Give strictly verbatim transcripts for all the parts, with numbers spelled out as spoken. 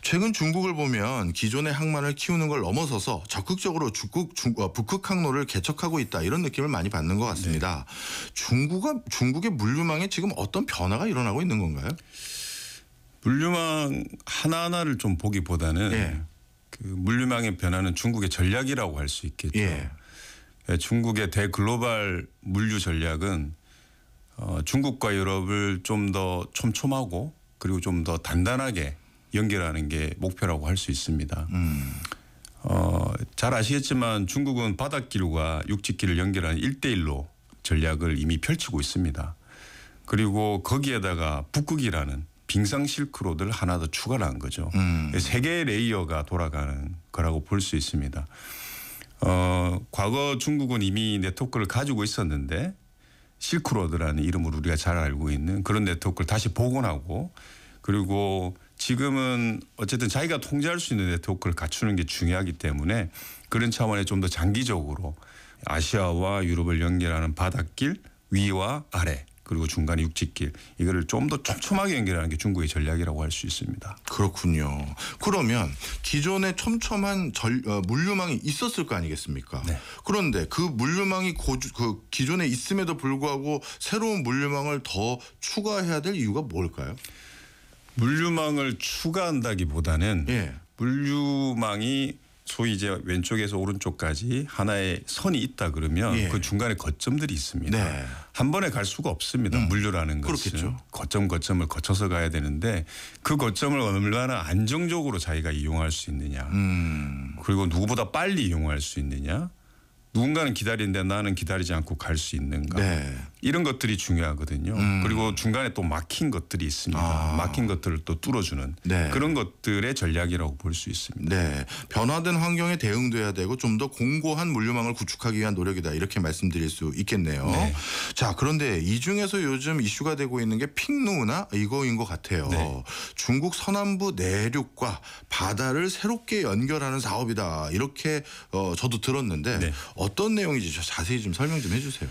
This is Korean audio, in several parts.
최근 중국을 보면 기존의 항만을 키우는 걸 넘어서서 적극적으로 중국, 중, 어, 북극 항로를 개척하고 있다 이런 느낌을 많이 받는 것 같습니다. 네. 중국은, 중국의 물류망에 지금 어떤 변화가 일어나고 있는 건가요? 물류망 하나하나를 좀 보기보다는 예. 그 물류망의 변화는 중국의 전략이라고 할 수 있겠죠. 예. 중국의 대글로벌 물류 전략은 어, 중국과 유럽을 좀 더 촘촘하고 그리고 좀 더 단단하게 연결하는 게 목표라고 할 수 있습니다. 음. 어, 잘 아시겠지만 중국은 바닷길과 육지길을 연결하는 일대일로 전략을 이미 펼치고 있습니다. 그리고 거기에다가 북극이라는 빙상 실크로드를 하나 더 추가를 한 거죠. 음. 세 개의 레이어가 돌아가는 거라고 볼 수 있습니다. 어, 과거 중국은 이미 네트워크를 가지고 있었는데 실크로드라는 이름으로 우리가 잘 알고 있는 그런 네트워크를 다시 복원하고 그리고 지금은 어쨌든 자기가 통제할 수 있는 네트워크를 갖추는 게 중요하기 때문에 그런 차원에 좀 더 장기적으로 아시아와 유럽을 연결하는 바닷길 위와 아래 그리고 중간에 육지길 이거를 좀 더 촘촘하게 연결하는 게 중국의 전략이라고 할 수 있습니다. 그렇군요. 그러면 기존에 촘촘한 절, 어, 물류망이 있었을 거 아니겠습니까? 네. 그런데 그 물류망이 고주, 그 기존에 있음에도 불구하고 새로운 물류망을 더 추가해야 될 이유가 뭘까요? 물류망을 추가한다기보다는 예. 물류망이 소위 이제 왼쪽에서 오른쪽까지 하나의 선이 있다 그러면 예. 그 중간에 거점들이 있습니다. 네. 한 번에 갈 수가 없습니다. 음. 물류라는 것은. 그렇겠죠. 거점 거점을 거쳐서 가야 되는데 그 거점을 얼마나 안정적으로 자기가 이용할 수 있느냐. 음. 그리고 누구보다 빨리 이용할 수 있느냐. 누군가는 기다리는데 나는 기다리지 않고 갈 수 있는가. 네. 이런 것들이 중요하거든요. 음. 그리고 중간에 또 막힌 것들이 있습니다. 아. 막힌 것들을 또 뚫어주는 네. 그런 것들의 전략이라고 볼 수 있습니다. 네. 변화된 환경에 대응돼야 되고 좀 더 공고한 물류망을 구축하기 위한 노력이다. 이렇게 말씀드릴 수 있겠네요. 네. 자, 그런데 이 중에서 요즘 이슈가 되고 있는 게 핑루나 이거인 것 같아요. 네. 중국 서남부 내륙과 바다를 새롭게 연결하는 사업이다. 이렇게 어, 저도 들었는데 네. 어떤 내용인지 자세히 좀 설명 좀 해주세요.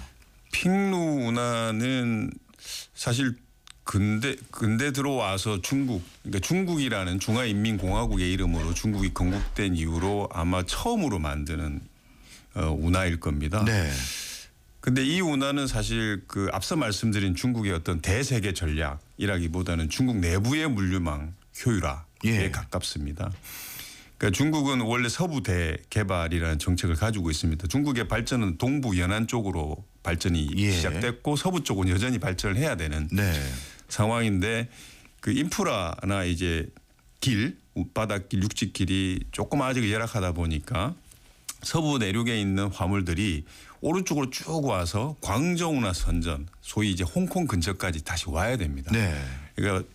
핑루 운하는 사실 근대 근대 들어와서 중국 그러니까 중국이라는 중화인민공화국의 이름으로 중국이 건국된 이후로 아마 처음으로 만드는 어, 운하일 겁니다. 네. 근데 이 운하는 사실 그 앞서 말씀드린 중국의 어떤 대세계 전략이라기보다는 중국 내부의 물류망 효율화에 예. 가깝습니다. 그러니까 중국은 원래 서부 대개발이라는 정책을 가지고 있습니다. 중국의 발전은 동부 연안 쪽으로 발전이 예. 시작됐고 서부 쪽은 여전히 발전을 해야 되는 네. 상황인데 그 인프라나 이제 길, 바닷길, 육지길이 조금 아직 열악하다 보니까 서부 내륙에 있는 화물들이 오른쪽으로 쭉 와서 광저우나 선전, 소위 이제 홍콩 근처까지 다시 와야 됩니다. 네. 그러니까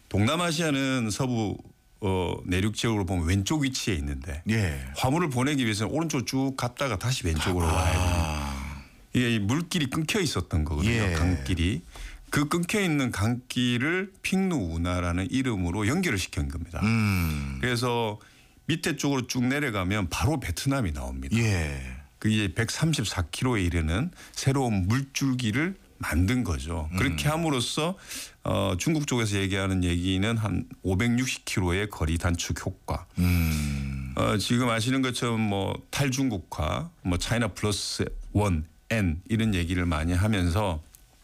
동남아시아는 서부 어, 내륙 지역으로 보면 왼쪽 위치에 있는데 예. 화물을 보내기 위해서는 오른쪽 쭉 갔다가 다시 왼쪽으로 아. 와야 됩니다. 이게 물길이 끊겨 있었던 거거든요. 예. 강길이. 그 끊겨 있는 강길을 핑루 운하라는 이름으로 연결을 시킨 겁니다. 음. 그래서 밑에 쪽으로 쭉 내려가면 바로 베트남이 나옵니다. 예. 그게 백삼십사 킬로미터에 이르는 새로운 물줄기를 만든 거죠. 그렇게 음. 함으로써 어, 중국 쪽에서 얘기하는 얘기는 한 오백육십 킬로미터의 거리 단축 효과. 음. 어, 지금 아시는 것처럼 뭐 탈중국화, 뭐 차이나 플러스 원, N 이런 얘기를 많이 하면서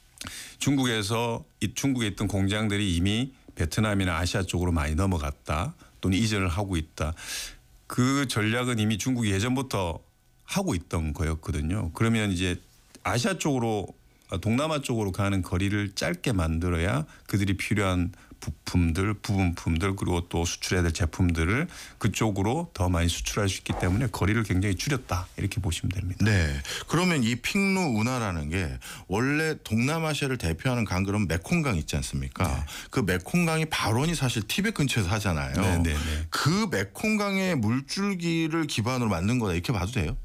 중국에서 이 중국에 있던 공장들이 이미 베트남이나 아시아 쪽으로 많이 넘어갔다 또는 이전을 하고 있다. 그 전략은 이미 중국이 예전부터 하고 있던 거였거든요. 그러면 이제 아시아 쪽으로 동남아 쪽으로 가는 거리를 짧게 만들어야 그들이 필요한 부품들, 부분품들 그리고 또 수출해야 될 제품들을 그쪽으로 더 많이 수출할 수 있기 때문에 거리를 굉장히 줄였다 이렇게 보시면 됩니다. 네. 그러면 이 핑루 운하라는 게 원래 동남아시아를 대표하는 강 그럼 메콩강 있지 않습니까? 네. 그 메콩강이 발원이 사실 티벳 근처에서 하잖아요. 네, 네, 네. 그 메콩강의 물줄기를 기반으로 만든 거다 이렇게 봐도 돼요?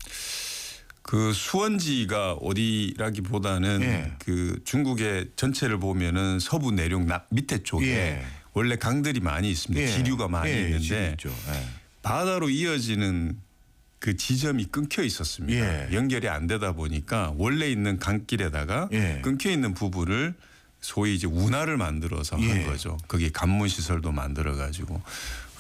그 수원지가 어디라기보다는 예. 그 중국의 전체를 보면은 서부 내륙 밑에 쪽에 예. 원래 강들이 많이 있습니다. 예. 지류가 많이 예. 있는데 예. 바다로 이어지는 그 지점이 끊겨 있었습니다. 예. 연결이 안 되다 보니까 원래 있는 강길에다가 예. 끊겨 있는 부분을 소위 이제 운하를 만들어서 예. 한 거죠. 거기 관문 시설도 만들어 가지고.